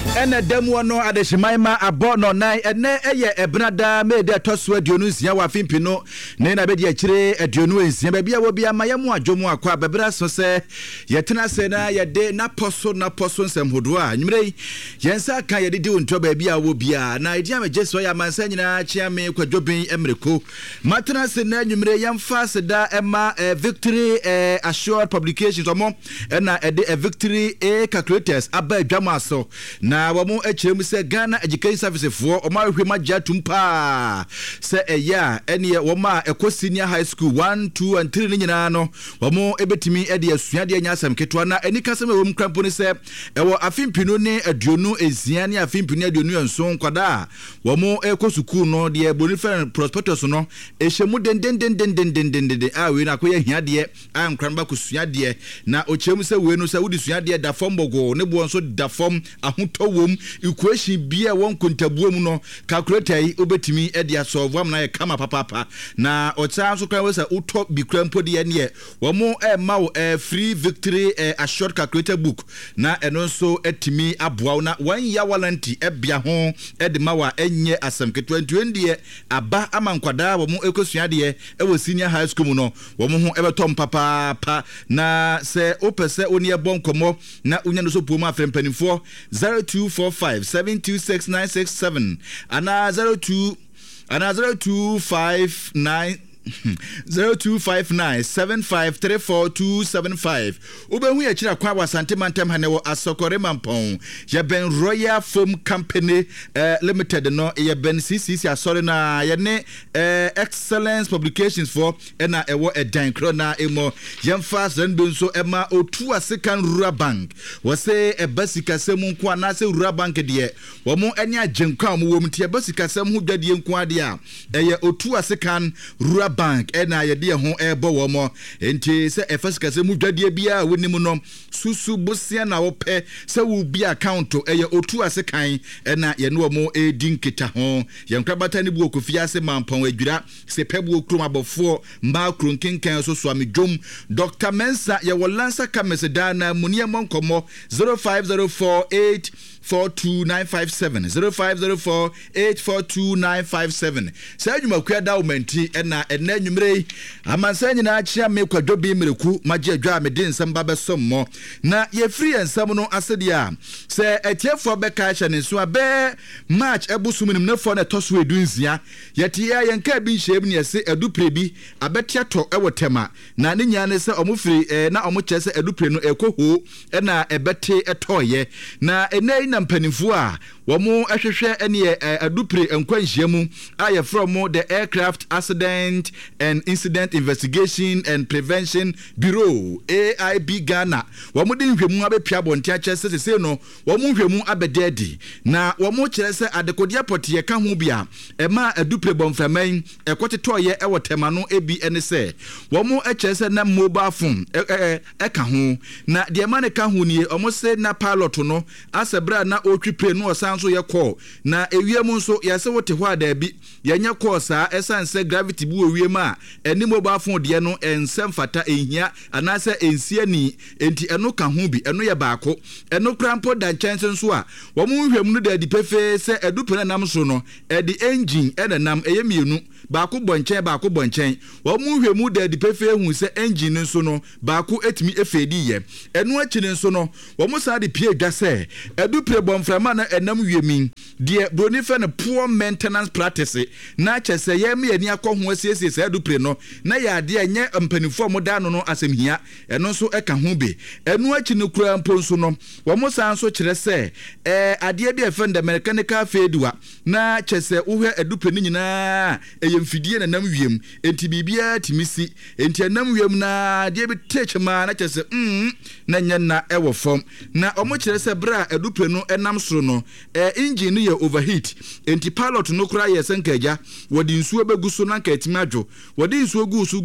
Ena demu no adeshimaima abono nai ene eye ebrada mede toso aduonu nsia wa fimpino ne na bedi akire aduonu nsia ba bia wo bia mayemu adwomu akwa bebra so se yetena se na yede na poso nsem hodo a nwumrei yensa kan yede di onto ba bia wo bia na edi amejeso ya mansa nyina chiame kwadwobin emreko matena se na nwumrei yemfa se da ema victory assured publications omo na ede victory calculators aba adwamaso na wamu echiremu se Ghana Education Services for oma hwema jatumpa se eya ene woma eko senior high school 1 2 and 3 nyina no wamu ebetimi ede asuade anya asam ketwa na eni kasem wom krampo ne se ewo afimpinu ne aduonu ezia ne afimpinu aduonu enso kwada wamu ekosuku no de bonifer prospectus no ehyemu den a we na koye hiade a nkranba kosuade na ochiremu se we no se wudi suade da fombogo ne bo nso da fom ahoto wom equation bia won kontabuom no calculator yi obetimi e dia solve am na ye kama papa na ocha so kan we say utọ bikrampo de ne wo mo ma wo free victory assured calculator book na eno nso etimi aboa na 1 year warranty e bia ho e de ma wa enye asem ke 2020 aba amankwada wo mo ekosua de e wo senior high school mu no wo mo ho e betom papa na se opese oni e bon komo na unya no so puo ma afrempanimfo 0245726967 ana 0259 0259753425 ubehu ya chira kwa wasante mantem hanewo asokore mampon ya ben Royal Foam Company Limited no ya ben CCC asore na ya ne Excellence Publications for ena ewo edan kro na emo yemfa zendonso ema otu asekan Rural Bank wose ebasika semu nko na se Rural Bank de wo mo anya agenkwa mo wo mti ebasika semu hu dwade nko ade a eye otu asekan Rural Bank ena yede ho ebo wo mo enti se efasika se mu dwadie bia wonimu no susu bosia na wo pe se wo bi account eye otu asekan ena ye no mo edinketa ho ye nkrabata ne bu okofia se mampon adwira se pebu okrum abofo mba kronkenkan so so amedwom Dr. Mensa ye wolansa kameseda na munie monkomo 05048429570 05048429570 se adwuma kwada aumenti ena nwumrei amansa nyina achia me kwadwobi mreku magye adwa amede nsem ba besommo na ye free ensem no asede a se etiefo beka hye ne so abe March ebusumnim nefo na toso edunzia yetia yenka bi hyem ne yese edupre bi abetiato ewotema na ne nya ne se omufiri na omokyese edupre no ekoho na ebete etoye na enei na mpanimfo a womo ehwehwe ene edupre enkwanhyiamu aye from the Aircraft Accident and Incident Investigation and Prevention Bureau AIB Ghana womo de nhwemu abepia bonte akyese se no womo nhwemu abededi na womo kyerese adekodia potie ka ho bia ema edupre bomframan ekotetoye ewotema no ebi ene se womo ekyerese na mobile phone eka ho na de ma ne ka ho nie omo se na pilot no asebra na otwipre no osanso ye call na ewiem nso yase wote ho adabi yenya call saa esanse gravity bu owiem a eni mobile phone de no ensem fata ehia anase ensie ni enti eno ka ho bi eno ye baako eno krampo da chance nso a wo mu hwem no da di pefe se edupene nam so no edi engine ena nam eyemienu baako bonchen wo mu hwemu da di pefe hu se engine nso no baako etimi efedi ye eno akine nso no wo mu sa de pie dwa se edupre bomframa na enam wiemi de bronife na poor maintenance practice na chese ye me ani akọ ho asiesie se edupre no na ya de enye mpanifo mo da no asemhia eno nso eka ho be eno akine kura mpo nso no wo mu sa nso kire se ade bi efende mechanical failure na chese uhwe edupre ni nyina eyemfidie na nam wiem enti bibia timisi enti nam wiem na de bi techma na chese na nya na ewo fom na omo kire se bra edupre no enam soro no engine no ye overheat enti pilot no kura ye senkaja wodi nsuo begu so na nka etima adwo wodi nsuo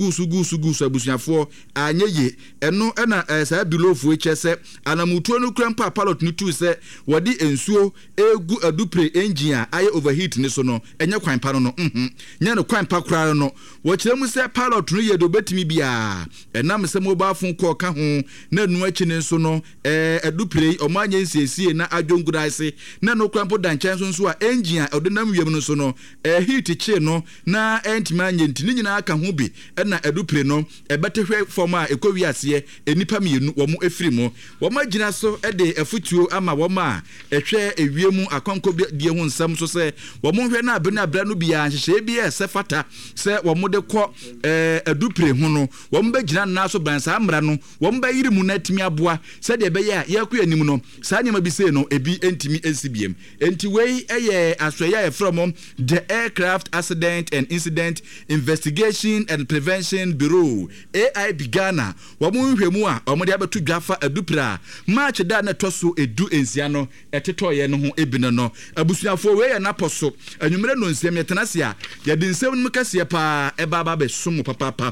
gusu abusuafo anye ye eno na saa bilofu echese anamutuo no kura mpa pilot no tu se wodi nsuo egu adupre engine a aye overheat ni so no enye kwan pa no nya no kwan pa kura no wo kiremu se pilot no ye do betimi bia enam se mobile phone call ka ho na nu achi ni so no adupre omanye nsiesie na adwonguraise na no kwan po danchan so a engine a odinam wiem no so no heat chi no na entima anye ntini nyina aka ho bi na adupre no ebetehwe form a ekowi ase enipa mienu wo mu efiri mu wo magina so de afutuo ama wo ma ehwe ewiemu akonko die ho nsam so se wo mo hwe na abena abra no bia nhye bia se fata se wo mo de ko adupre ho no wo mo bagina na so bansa amra no wo mo bayiri mu na atimi aboa se de be ya yakua nim no sa nyama bi se no ebi entimi ensibiem enti wei eye asoya e from the Aircraft Accident and Incident Investigation and Prevention Bureau AIB Ghana wo mo hwemu a wo mo de abetu dwafa adupra match da na toso edu ensia no etetoye no ho ebine no abusuafo wei ya na poso anwumre no nsem yetenase a ya de nsem no kase pa eba be som papa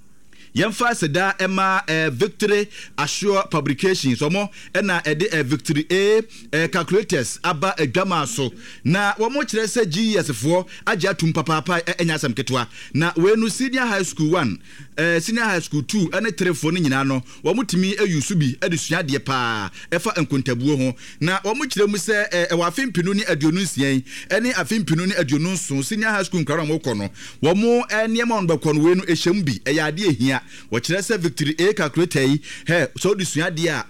yemfa seda ema Victory Assure Publications omo na ede Victory calculators aba adwama so na wo mo kire se GS fo agya atum papa enya sam ketwa na we no senior high school 1 senior high school 2 ene 3 fo no nyina no wo mutimi ayusu bi adesua de pa efa enkontabuo ho na wo mo kire mu se wa afempinu ni aduonu nsian ene afempinu ni aduonu nso senior high school nkara mo kono wo mo niema on bakon we no ehyem bi eyade ehia wo kire se Victory calculator yi so desua de a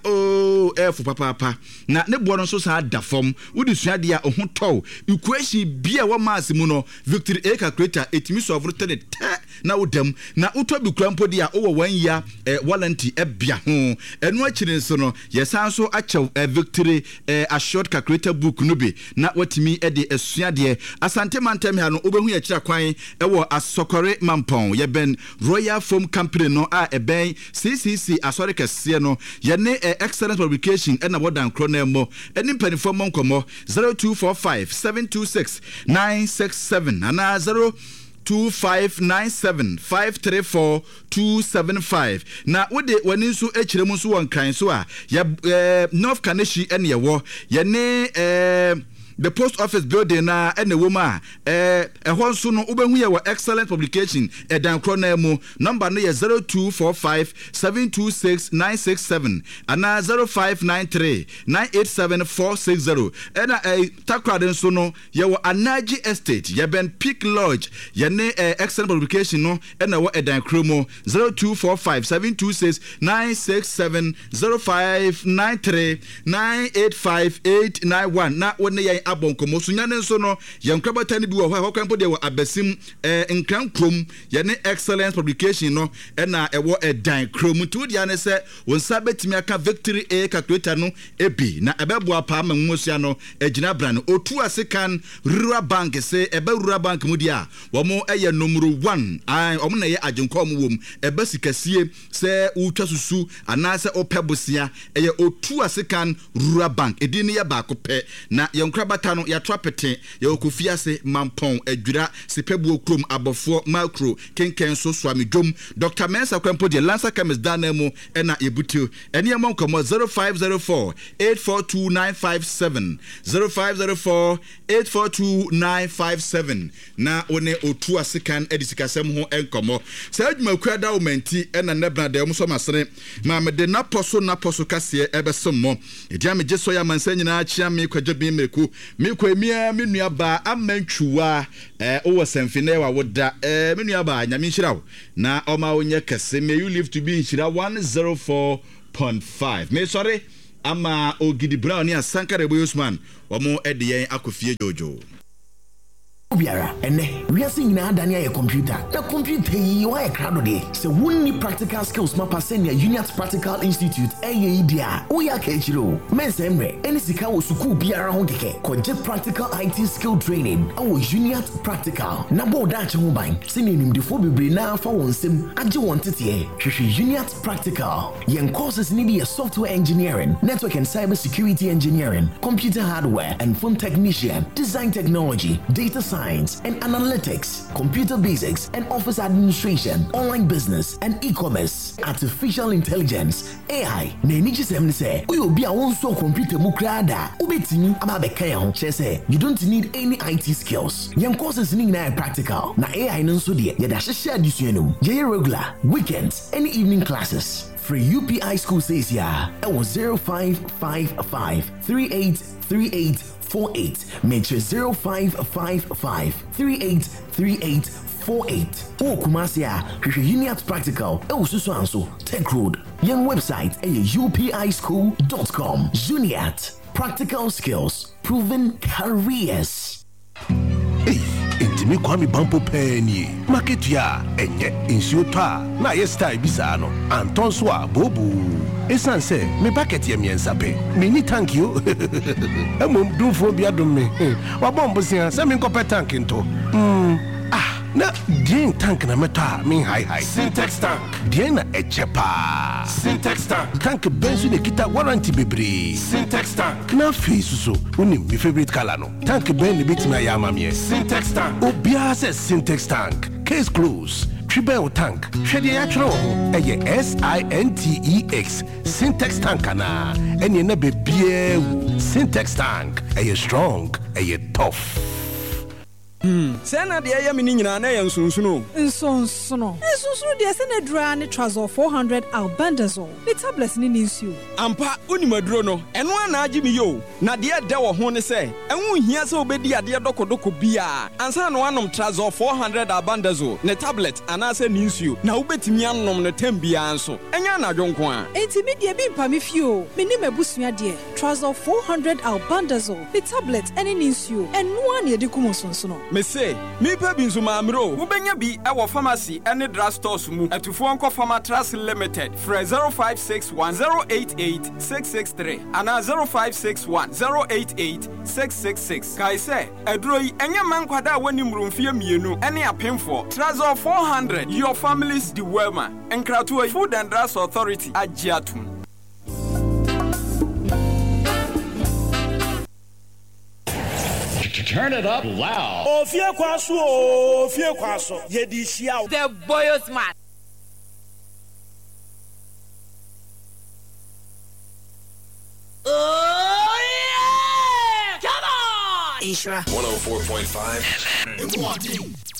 fu papa na ne bo no so sa da fom wo desua de a ohun tow equation bia wo mass mu no Victory calculator etimi so overtele na wodam na uto bi krampo de a wo 1 year warranty ebia ho eno akire so no yesan so achew Victory Assured calculator book no bi na watimi de esua de asante mantem ha no obehu ya kira kwan wo Asokore Mampon ye ben Royal Foam Company no a eben CCC asore kese no ye ne excellent publication na wodan krona mo eni mpanifo mo nkomo 0245 726 967 ana 2597534275 na wode wani nso ekire mu nso won kan so a ya North Kaneshi ene ye wo ye ne the post office building na ene woma ho nso no ubehu ye wa excellent publication dan krona mu number no ye 0245 726 967 ana 0593 987460 ena takrade nso no ye wa Anaji Estate ye ben Peak Lodge ye ne excellent publication no ena wo dan kromo 0245 726 967 0593 985891 na wone ye abonkomo so nyane nso no ye nkrabata ne bi wo ho kwanpo de wo abasim nkran krom ye ne excellence publication no na ewo dan krom tu dia ne se won sabetimi aka Victory calculator no ebi na ebeboa pa ma nwosia no agina bran otu asekan Rural Bank se ebe Rural Bank mu dia wo mo eye numero 1 omo na ye agenkom wom ebe sikasie se utwa susu ana se opebosia eye otu asekan Rural Bank edini ye ba ko pe na ye nkrabata no ya twapete ye okofiase Mampon adwira sepebuo krom abofo macro kenken so swami dwom Dr. Mensa Kwampo de Lancer Chemist Danemu na yebutu ene ye monkomo 0504 842957 0504 842957 na one otu asekan edisikasem ho enkomo sa adwuma kwada omenti na nebna de mo so masene ma me de naposo kase ebesommo edia me geso ya mansa nyina chia me kwadwa bi meku me kwa emia me nuaba amantwuwa owo semfine wa woda me nuaba nyame nhirawo na oma onye kase may you live to be nhira 104.5 me sorry ama Ogidi Brown ya Sankare Boy Usman omo ede yen akofie jojo biara ene wiase nyina adane aye computer na computer yi wa crowd de se wonni practical skills ma pass na Uniat Practical Institute dia wo ya ka echiro mensemre eni sika wo suku biara ho keke koje practical IT skill training awo Uniat Practical na board ache ho ban se nimdefo bebre na fa wonsem age won tete hwehwe Uniat Practical yen courses ni be software engineering, network and cyber security engineering, computer hardware and phone technician, design technology, data science and analytics, computer basics and office administration, online business and e-commerce, artificial intelligence, AI. Na ni gisem say, we obi a won so computer mu krada, ubetimi ababeka ya ho say, you don't need any IT skills. Yen courses ni na practical. Na AI nso de ye da hye adisuanum. Ye regular, weekends, any evening classes. For UPI school says yeah, it was 0555 383848. Make sure 0555 383848. Oh, Kumasia, Uniat Practical, so Tech Road. Young website upischool.com. Uniat Practical Skills, Proven Careers. Hey, intimi kwami bampo penny. Market ya enye insuta na yesta bisano. Anton swa bobu. Esan se me bucket ye miensa pe. Me ni thank you. Emom dumfo bia dum me. Wa bombo sia se me nkope tank nto. Na dien tank na meta me high Syntex tank dien na echepa Syntex tank benzo ne kita warranty bebre Syntex tank na face so unim my favorite color no tank ben ne bitima ya mamie Syntex tank obia se Syntex tank case close triple tank hwede ya twere ho eye SINTEX Syntex tank na enye na bebie Syntex tank eye strong eye tough. Sena de ya mini nyina na ya nsunsuno de sena dra ne trouser 400 albendazole the tablets ni nsuo ampa unimaduro no eno ana agi mi yo na de da wo ho ne se enwu hia se obedi ade dokodoko bia ansa no anom trouser 400 albendazole ne tablet ana se ni nsuo na ubetimi anom ne tambia anso enya na dwonko a entimi de bi mpa mi fio meni mabusua de trouser 400 albendazole the tablet ene ni nsuo eno ana ye de kumonso me say me pa bi nzuma amro wo benya bi e wo pharmacy ene drugstores mu atufo onko Pharmatras Limited fra 0561088663 ana 0561088666 kai say aduro yi enye mankwada wani mrumfie mienu ene apemfo trouser 400 your family's the welma enkrato Food and Drugs Authority agiatum. Turn it up loud. Oh, fie kwaso. Ye di shia. The boy smart. Oh yeah! Come on! Isra 104.5 FM.